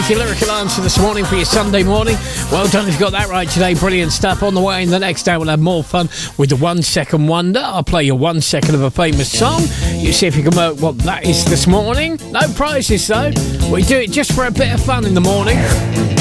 That's your lyrical answer this morning for your Sunday morning. Well done if you got that right today. Brilliant stuff. On the way in the next hour, we'll have more fun with the 1 second wonder. I'll play you 1 second of a famous song. You see if you can work what that is this morning. No prizes though. We do it just for a bit of fun in the morning.